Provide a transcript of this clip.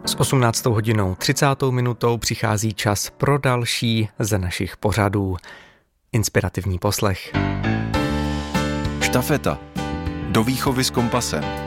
S 18. hodinou 30. minutou přichází čas pro další z našich pořadů. Inspirativní poslech. Štafeta. Do výchovy s kompasem.